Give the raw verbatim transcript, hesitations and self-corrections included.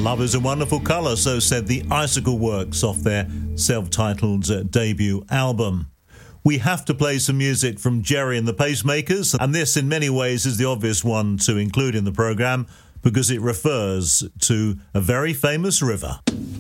Love is a Wonderful Colour, so said the Icicle Works off their self-titled uh, debut album. We have to play some music from Gerry and the Pacemakers, and this in many ways is the obvious one to include in the programme because it refers to a very famous river.